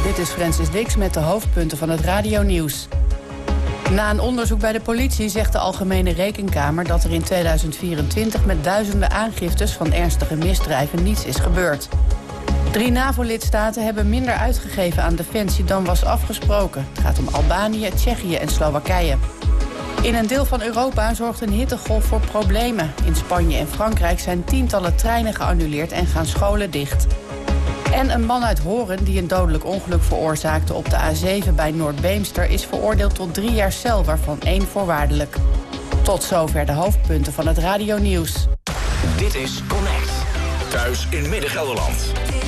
Dit is Francis Dix met de hoofdpunten van het radionieuws. Na een onderzoek bij de politie zegt de Algemene Rekenkamer dat er in 2024 met duizenden aangiftes van ernstige misdrijven niets is gebeurd. 3 NAVO-lidstaten hebben minder uitgegeven aan defensie dan was afgesproken. Het gaat om Albanië, Tsjechië en Slowakije. In een deel van Europa zorgt een hittegolf voor problemen. In Spanje en Frankrijk zijn tientallen treinen geannuleerd en gaan scholen dicht. En een man uit Horen die een dodelijk ongeluk veroorzaakte op de A7 bij Noordbeemster is veroordeeld tot 3 jaar cel, waarvan 1 voorwaardelijk. Tot zover de hoofdpunten van het radionieuws. Dit is Connect. Thuis in Midden-Gelderland.